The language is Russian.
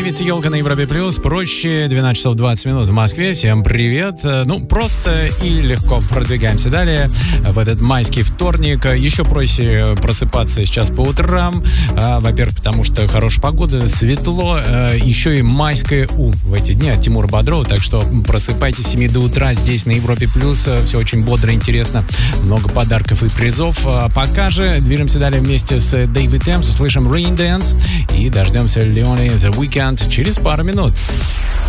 Певица Елка на Европе Плюс. Проще, 12 часов 20 минут в Москве. Всем привет. Просто и легко продвигаемся далее в этот майский вторник. Еще проще просыпаться сейчас по утрам. Во-первых, потому что хорошая погода, светло. Еще и майское в эти дни от Тимура Бодрова. Так что просыпайтесь с 7 до утра здесь на Европе Плюс. Все очень бодро, интересно. Много подарков и призов. Пока же движемся далее вместе с David Thames. Услышим Rain Dance и дождемся Leone The Weeknd через пару минут.